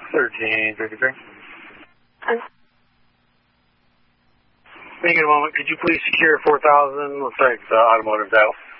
1353. Hang on a moment. Could you please secure 4000? Looks like the automotive's out.